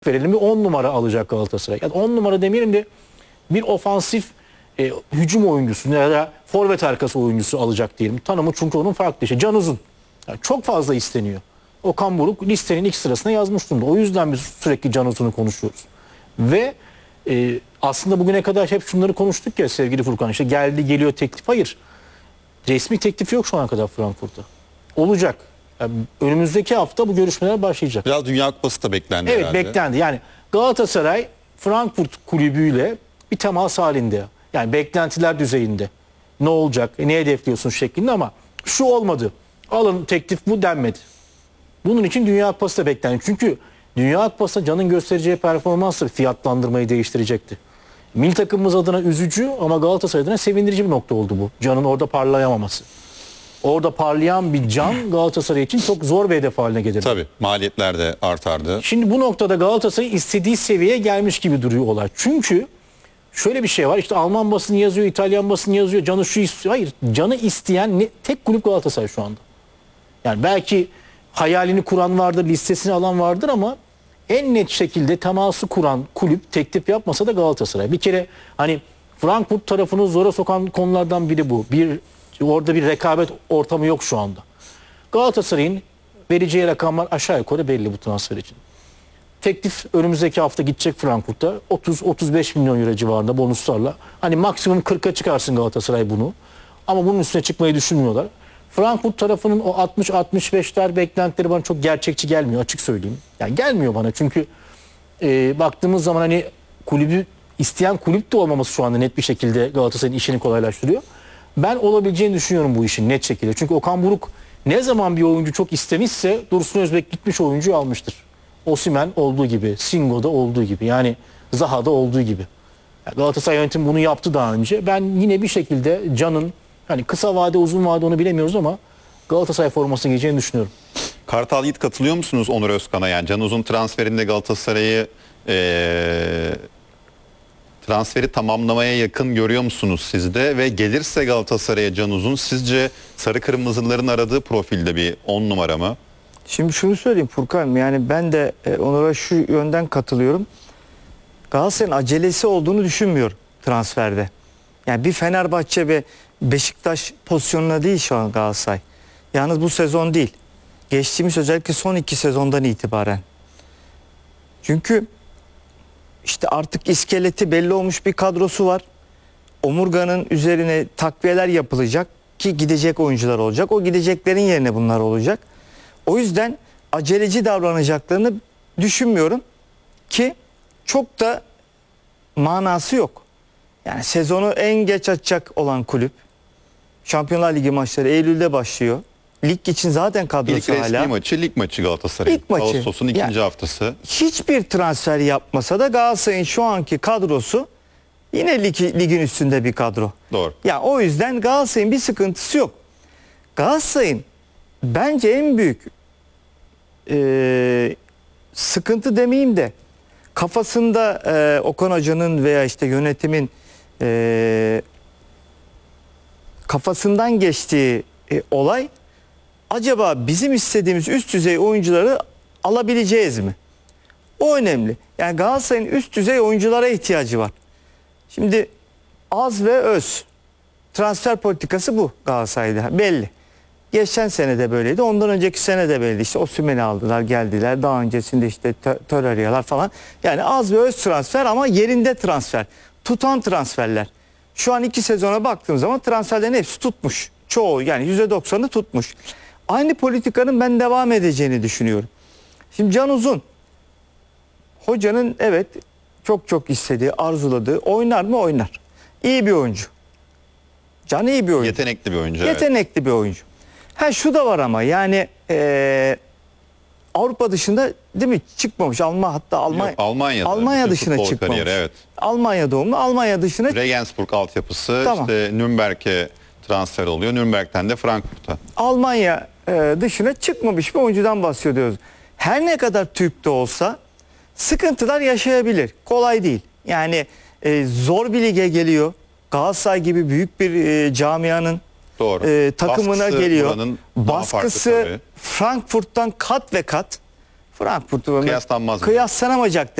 verelim, bir 10 numara alacak Galatasaray. Yani 10 numara demeyelim de bir ofansif hücum oyuncusu ya da forvet arkası oyuncusu alacak diyelim. Tanımı çünkü onun farklı işte. Can Uzun. Yani çok fazla isteniyor. Okan Buruk listenin ilk sırasına yazmış durumda. O yüzden biz sürekli Can Uzun'u konuşuyoruz. Ve aslında bugüne kadar hep şunları konuştuk ya sevgili Furkan. İşte geldi geliyor teklif. Hayır. Resmi teklif yok şu ana kadar Frankfurt'ta. Olacak. Yani önümüzdeki hafta bu görüşmeler başlayacak. Biraz Dünya Kupası da beklendi Evet herhalde. beklendi. Yani Galatasaray Frankfurt kulübüyle bir temas halinde. Yani beklentiler düzeyinde. Ne olacak, ne hedefliyorsun şeklinde ama şu olmadı. Alın teklif bu denmedi. Bunun için Dünya Kupası da beklendi. Çünkü Dünya Kupası Can'ın göstereceği performansla fiyatlandırmayı değiştirecekti. Milli takımımız adına üzücü ama Galatasaray adına sevindirici bir nokta oldu bu. Can'ın orada parlayamaması. Orada parlayan bir Can Galatasaray için çok zor bir hedef haline gelirdi. Tabii maliyetler de artardı. Şimdi bu noktada Galatasaray istediği seviyeye gelmiş gibi duruyor olay. Çünkü şöyle bir şey var. İşte Alman basını yazıyor, İtalyan basını yazıyor. Can'ı şu istiyor. Hayır. Can'ı isteyen tek kulüp Galatasaray şu anda. Yani belki hayalini kuran vardır, listesini alan vardır ama en net şekilde teması kuran kulüp teklif yapmasa da Galatasaray. Bir kere hani Frankfurt tarafını zora sokan konulardan biri bu. Orada bir rekabet ortamı yok şu anda. Galatasaray'ın vereceği rakamlar aşağı yukarı belli bu transfer için. Teklif önümüzdeki hafta gidecek Frankfurt'ta 30-35 milyon euro civarında bonuslarla. Hani maksimum 40'a çıkarsın Galatasaray bunu. Ama bunun üstüne çıkmayı düşünmüyorlar. Frankfurt tarafının o 60-65'ler beklentileri bana çok gerçekçi gelmiyor açık söyleyeyim. Yani gelmiyor bana çünkü baktığımız zaman hani kulübü isteyen kulüp de olmaması şu anda net bir şekilde Galatasaray'ın işini kolaylaştırıyor. Ben olabileceğini düşünüyorum bu işin net şekilde. Çünkü Okan Buruk ne zaman bir oyuncu çok istemişse Dursun Özbek gitmiş oyuncuyu almıştır. Osimhen olduğu gibi, Singo'da olduğu gibi, yani Zaha'da olduğu gibi. Yani Galatasaray yönetimi bunu yaptı daha önce. Ben yine bir şekilde Can'ın hani kısa vade uzun vade onu bilemiyoruz ama Galatasaray formasını giyeceğini düşünüyorum. Kartal Yiğit, katılıyor musunuz Onur Özkan'a? Yani Can Uzun transferinde Galatasaray'ı transferi tamamlamaya yakın görüyor musunuz siz de? Ve gelirse Galatasaray'a Can Uzun, sizce sarı kırmızıların aradığı profilde bir 10 numara mı? Şimdi şunu söyleyeyim Furkan, yani ben de Onur'a şu yönden katılıyorum. Galatasaray'ın acelesi olduğunu düşünmüyorum transferde. Yani bir Fenerbahçe ve Beşiktaş pozisyonuna değil şu an Galatasaray. Yalnız bu sezon değil. Geçtiğimiz özellikle son 2 sezondan itibaren. Çünkü işte artık iskeleti belli olmuş bir kadrosu var. Omurganın üzerine takviyeler yapılacak ki gidecek oyuncular olacak. O gideceklerin yerine bunlar olacak. O yüzden aceleci davranacaklarını düşünmüyorum ki çok da manası yok. Yani sezonu en geç açacak olan kulüp. Şampiyonlar Ligi maçları Eylül'de başlıyor. Lig için zaten kadrosu İlk resmi hala. maçı lig maçı Galatasaray. İlk maçı. Ağustos'un ikinci Yani haftası. hiçbir transfer yapmasa da Galatasaray'ın şu anki kadrosu yine ligin üstünde bir kadro. Doğru. Ya o yüzden Galatasaray'ın bir sıkıntısı yok. Galatasaray'ın bence en büyük sıkıntı demeyeyim de kafasında Okan Hoca'nın veya işte yönetimin kafasından geçtiği olay, acaba bizim istediğimiz üst düzey oyuncuları alabileceğiz mi? O önemli. Yani Galatasaray'ın üst düzey oyunculara ihtiyacı var. Şimdi az ve öz transfer politikası bu Galatasaray'da belli. Geçen sene de böyleydi. Ondan önceki sene de böyleydi. İşte Osimhen'i aldılar, geldiler. Daha öncesinde işte Torreira'lar falan. Yani az ve öz transfer ama yerinde transfer. Tutan transferler. Şu an 2 sezona baktığım zaman transferlerin hepsi tutmuş. Çoğu, yani %90'ı tutmuş. Aynı politikanın ben devam edeceğini düşünüyorum. Şimdi Can Uzun, hocanın evet çok istediği, arzuladığı, oynar mı? Oynar. İyi bir oyuncu. Can iyi bir oyuncu. Yetenekli bir oyuncu. Yetenekli bir oyuncu. Ha şu da var ama yani Avrupa dışında değil mi çıkmamış. Hatta Almanya dışına çıkmamış. Kariyeri, evet. Almanya doğumlu. Almanya dışına. Regensburg altyapısı, Tamam. işte Nürnberg'e transfer oluyor. Nürnberg'ten de Frankfurt'a. Almanya dışına çıkmamış bir oyuncudan bahsediyoruz. Her ne kadar Türk de olsa sıkıntılar yaşayabilir. Kolay değil. Yani zor bir lige geliyor. Galatasaray gibi büyük bir camianın Doğru. takımına Baskısı geliyor. buranın daha farklı Baskısı tabii. Frankfurt'tan kat ve kat Frankfurt'u Kıyaslanamayacak. kıyaslanamayacak